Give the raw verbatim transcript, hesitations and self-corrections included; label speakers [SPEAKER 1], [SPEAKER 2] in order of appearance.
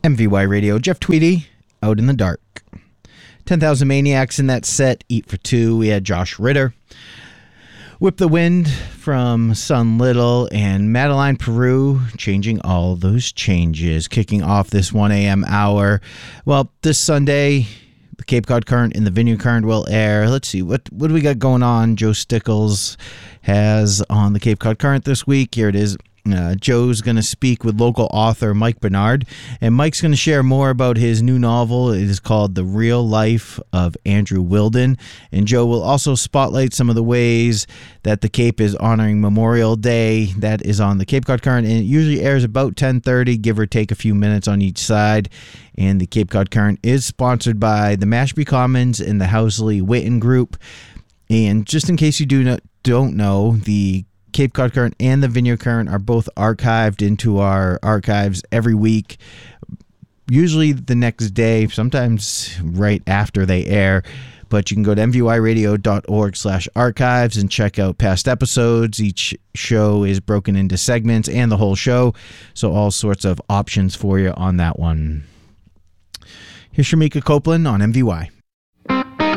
[SPEAKER 1] M V Y Radio, Jeff Tweedy, Out in the Dark. ten thousand Maniacs in that set, Eat for Two. We had Josh Ritter. Whip the Wind from Sun Little, and Madeline Peru, Changing All Those Changes, kicking off this one a.m. hour. Well, this Sunday, the Cape Cod Current and the Vineyard Current will air. Let's see, what, what do we got going on? Joe Stickles has on the Cape Cod Current this week. Here it is. Uh, Joe's going to speak with local author Mike Bernard, and Mike's going to share more about his new novel. It is called The Real Life of Andrew Wilden, and Joe will also spotlight some of the ways that the Cape is honoring Memorial Day. That is on the Cape Cod Current, and it usually airs about ten thirty, give or take a few minutes on each side. And the Cape Cod Current is sponsored by the Mashpee Commons and the Housley Witten Group. And just in case you do not, don't know, the Cape Cod Current and the Vineyard Current are both archived into our archives every week, usually the next day, sometimes right after they air. But you can go to m v y radio dot org slash archives and check out past episodes. Each show is broken into segments and the whole show, so all sorts of options for you on that one. Here's Shamika Copeland on M V Y.